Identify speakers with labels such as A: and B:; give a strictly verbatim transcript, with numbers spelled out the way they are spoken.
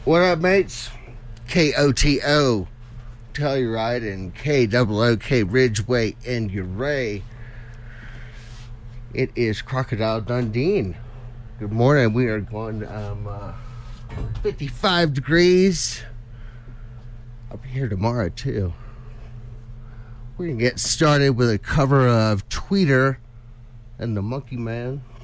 A: What up, mates? K O T O, Telluride, and K O O K, Ridgeway, and Uray. It is Crocodile Dundee. Good morning. We are going um, uh, fifty-five degrees. I'll be here tomorrow, too. We're going to get started with a cover of Tweeter and the Monkey Man.